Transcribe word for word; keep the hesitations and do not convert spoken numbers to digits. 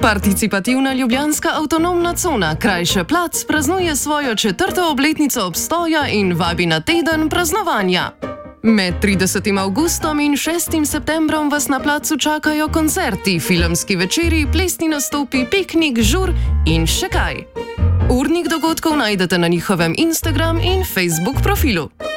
Participativna ljubljanska avtonomna cona Krajše plac praznuje svojo četrto obletnico obstoja in vabi na teden praznovanja. Med tridesetim avgustom in šestim septembrom vas na placu čakajo koncerti, filmski večeri, plesni nastopi, piknik, žur in še kaj. Urnik dogodkov najdete na njihovem Instagram in Facebook profilu.